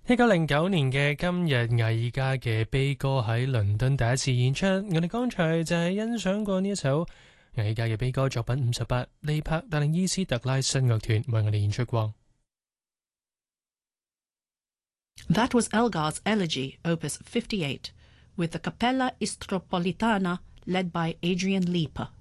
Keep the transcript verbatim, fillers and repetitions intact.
一九零九年嘅今日，艾爾加嘅悲歌喺倫敦第一次演出。我哋剛才就係欣賞過呢一首艾爾加嘅悲歌作品五十八，利柏達令伊斯特拉新樂團為我哋演出過。 That was Elgar's Elegy, Opus fifty-eight, with the Cappella Istropolitana led by Adrian Lieper.